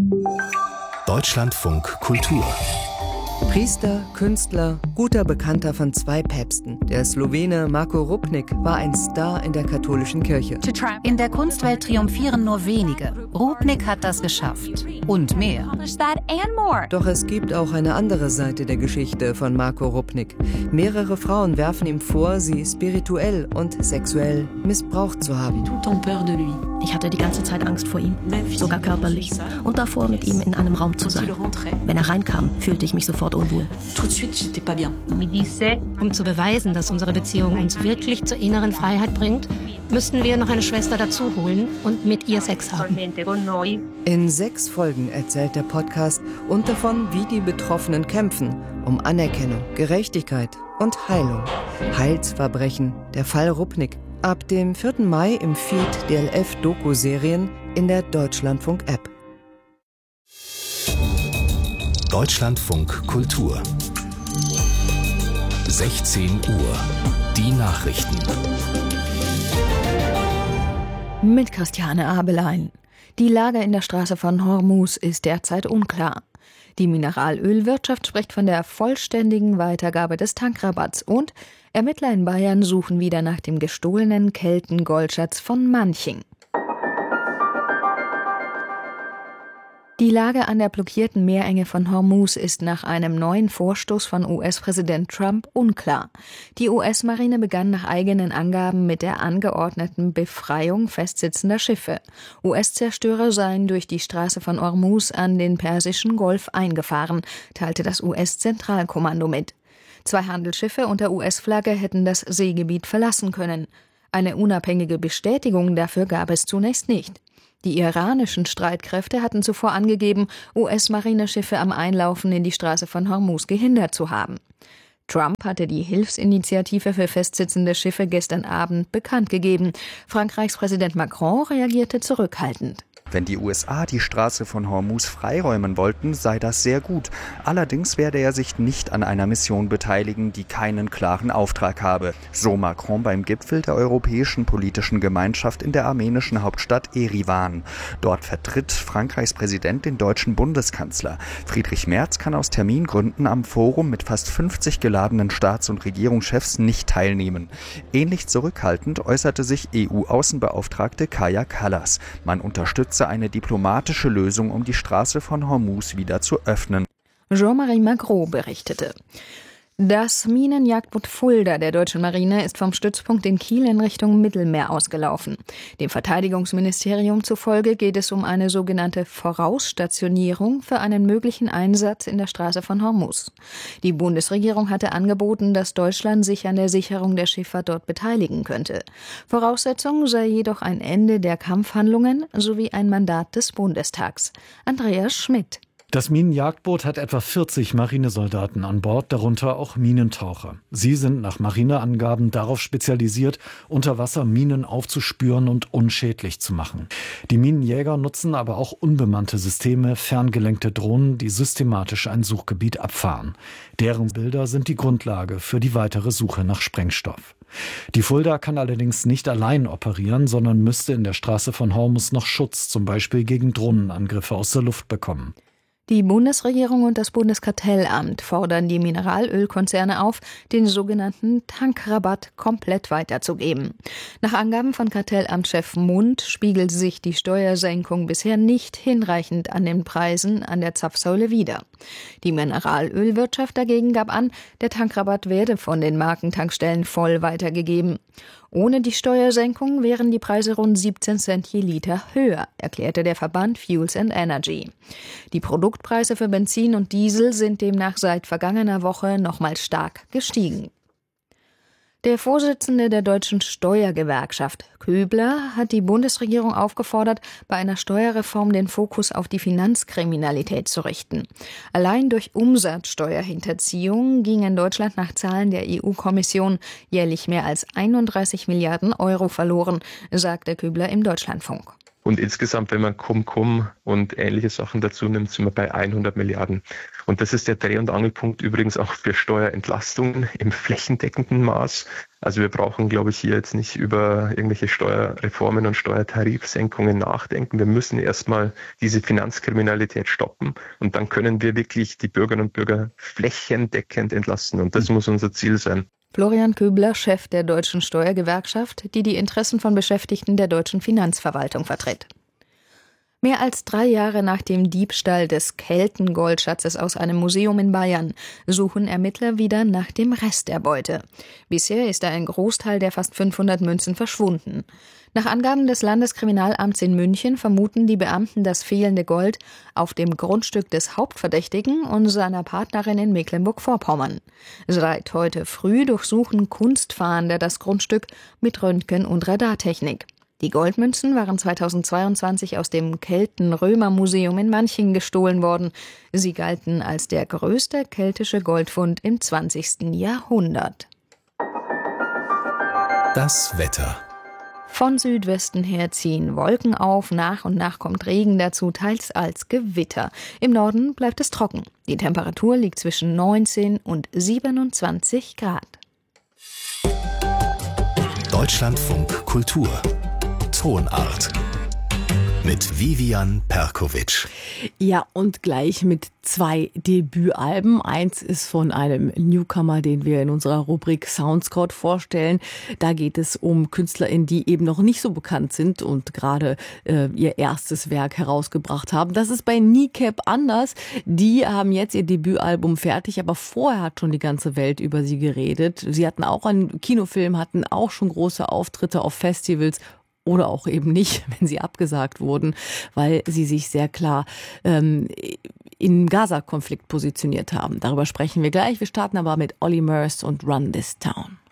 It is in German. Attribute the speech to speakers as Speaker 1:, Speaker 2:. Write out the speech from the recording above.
Speaker 1: Deutschlandfunk Kultur.
Speaker 2: Priester, Künstler, guter Bekannter von 2 Päpsten. Der Slowene Marko Rupnik war ein Star in der katholischen Kirche.
Speaker 3: In der Kunstwelt triumphieren nur wenige. Rupnik hat das geschafft. Und mehr.
Speaker 2: Doch es gibt auch eine andere Seite der Geschichte von Marko Rupnik. Mehrere Frauen werfen ihm vor, sie spirituell und sexuell missbraucht zu haben.
Speaker 4: Ich hatte die ganze Zeit Angst vor ihm, sogar körperlich. Und davor, mit ihm in einem Raum zu sein. Wenn er reinkam, fühlte ich mich sofort unwohl.
Speaker 5: Um zu beweisen, dass unsere Beziehung uns wirklich zur inneren Freiheit bringt, müssten wir noch eine Schwester dazu holen und mit ihr Sex haben.
Speaker 2: In 6 Folgen erzählt der Podcast und davon, wie die Betroffenen kämpfen, um Anerkennung, Gerechtigkeit und Heilung. Heilsverbrechen, der Fall Rupnik. Ab dem 4. Mai im Feed DLF Doku-Serien in der Deutschlandfunk-App.
Speaker 1: Deutschlandfunk Kultur. 16 Uhr. Die Nachrichten.
Speaker 6: Mit Christiane Abelein. Die Lage in der Straße von Hormuz ist derzeit unklar. Die Mineralölwirtschaft spricht von der vollständigen Weitergabe des Tankrabatts und Ermittler in Bayern suchen wieder nach dem gestohlenen Kelten-Goldschatz von Manching. Die Lage an der blockierten Meerenge von Hormuz ist nach einem neuen Vorstoß von US-Präsident Trump unklar. Die US-Marine begann nach eigenen Angaben mit der angeordneten Befreiung festsitzender Schiffe. US-Zerstörer seien durch die Straße von Hormuz an den Persischen Golf eingefahren, teilte das US-Zentralkommando mit. 2 Handelsschiffe unter US-Flagge hätten das Seegebiet verlassen können. Eine unabhängige Bestätigung dafür gab es zunächst nicht. Die iranischen Streitkräfte hatten zuvor angegeben, US-Marineschiffe am Einlaufen in die Straße von Hormuz gehindert zu haben. Trump hatte die Hilfsinitiative für festsitzende Schiffe gestern Abend bekannt gegeben. Frankreichs Präsident Macron reagierte zurückhaltend.
Speaker 7: Wenn die USA die Straße von Hormuz freiräumen wollten, sei das sehr gut. Allerdings werde er sich nicht an einer Mission beteiligen, die keinen klaren Auftrag habe. So Macron beim Gipfel der Europäischen Politischen Gemeinschaft in der armenischen Hauptstadt Erivan. Dort vertritt Frankreichs Präsident den deutschen Bundeskanzler. Friedrich Merz kann aus Termingründen am Forum mit fast 50 geladenen Staats- und Regierungschefs nicht teilnehmen. Ähnlich zurückhaltend äußerte sich EU-Außenbeauftragte Kaja Kallas. Man unterstütze eine diplomatische Lösung, um die Straße von Hormuz wieder zu öffnen.
Speaker 6: Jean-Marie Magro berichtete. Das Minenjagdboot Fulda der deutschen Marine ist vom Stützpunkt in Kiel in Richtung Mittelmeer ausgelaufen. Dem Verteidigungsministerium zufolge geht es um eine sogenannte Vorausstationierung für einen möglichen Einsatz in der Straße von Hormuz. Die Bundesregierung hatte angeboten, dass Deutschland sich an der Sicherung der Schifffahrt dort beteiligen könnte. Voraussetzung sei jedoch ein Ende der Kampfhandlungen sowie ein Mandat des Bundestags. Andreas Schmidt.
Speaker 8: Das Minenjagdboot hat etwa 40 Marinesoldaten an Bord, darunter auch Minentaucher. Sie sind nach Marineangaben darauf spezialisiert, unter Wasser Minen aufzuspüren und unschädlich zu machen. Die Minenjäger nutzen aber auch unbemannte Systeme, ferngelenkte Drohnen, die systematisch ein Suchgebiet abfahren. Deren Bilder sind die Grundlage für die weitere Suche nach Sprengstoff. Die Fulda kann allerdings nicht allein operieren, sondern müsste in der Straße von Hormuz noch Schutz, zum Beispiel gegen Drohnenangriffe aus der Luft bekommen.
Speaker 6: Die Bundesregierung und das Bundeskartellamt fordern die Mineralölkonzerne auf, den sogenannten Tankrabatt komplett weiterzugeben. Nach Angaben von Kartellamtschef Mund spiegelt sich die Steuersenkung bisher nicht hinreichend an den Preisen an der Zapfsäule wider. Die Mineralölwirtschaft dagegen gab an, der Tankrabatt werde von den Markentankstellen voll weitergegeben. Ohne die Steuersenkung wären die Preise rund 17 Cent je Liter höher, erklärte der Verband Fuels and Energy. Die Produktpreise für Benzin und Diesel sind demnach seit vergangener Woche nochmal stark gestiegen. Der Vorsitzende der Deutschen Steuergewerkschaft, Köbler, hat die Bundesregierung aufgefordert, bei einer Steuerreform den Fokus auf die Finanzkriminalität zu richten. Allein durch Umsatzsteuerhinterziehung ging in Deutschland nach Zahlen der EU-Kommission jährlich mehr als 31 Milliarden Euro verloren, sagte Köbler im Deutschlandfunk.
Speaker 9: Und insgesamt, wenn man Cum-Cum und ähnliche Sachen dazu nimmt, sind wir bei 100 Milliarden. Und das ist der Dreh- und Angelpunkt übrigens auch für Steuerentlastungen im flächendeckenden Maß. Also wir brauchen, glaube ich, hier jetzt nicht über irgendwelche Steuerreformen und Steuertarifsenkungen nachdenken. Wir müssen erstmal diese Finanzkriminalität stoppen und dann können wir wirklich die Bürgerinnen und Bürger flächendeckend entlasten und das muss unser Ziel sein.
Speaker 6: Florian Köbler, Chef der Deutschen Steuergewerkschaft, die Interessen von Beschäftigten der deutschen Finanzverwaltung vertritt. Mehr als 3 Jahre nach dem Diebstahl des Keltengoldschatzes aus einem Museum in Bayern suchen Ermittler wieder nach dem Rest der Beute. Bisher ist ein Großteil der fast 500 Münzen verschwunden. Nach Angaben des Landeskriminalamts in München vermuten die Beamten das fehlende Gold auf dem Grundstück des Hauptverdächtigen und seiner Partnerin in Mecklenburg-Vorpommern. Seit heute früh durchsuchen Kunstfahnder das Grundstück mit Röntgen- und Radartechnik. Die Goldmünzen waren 2022 aus dem Kelten-Römer-Museum in Manching gestohlen worden. Sie galten als der größte keltische Goldfund im 20. Jahrhundert.
Speaker 1: Das Wetter.
Speaker 6: Von Südwesten her ziehen Wolken auf, nach und nach kommt Regen dazu, teils als Gewitter. Im Norden bleibt es trocken. Die Temperatur liegt zwischen 19 und 27 Grad.
Speaker 1: Deutschlandfunk Kultur. Tonart. Mit Vivian Perkovic.
Speaker 10: Ja, und gleich mit 2 Debütalben. Eins ist von einem Newcomer, den wir in unserer Rubrik Soundscout vorstellen. Da geht es um KünstlerInnen, die eben noch nicht so bekannt sind und gerade ihr erstes Werk herausgebracht haben. Das ist bei Kneecap anders. Die haben jetzt ihr Debütalbum fertig, aber vorher hat schon die ganze Welt über sie geredet. Sie hatten auch einen Kinofilm, hatten auch schon große Auftritte auf Festivals. Oder auch eben nicht, wenn sie abgesagt wurden, weil sie sich sehr klar im Gaza-Konflikt positioniert haben. Darüber sprechen wir gleich. Wir starten aber mit Olly Murs und Run This Town.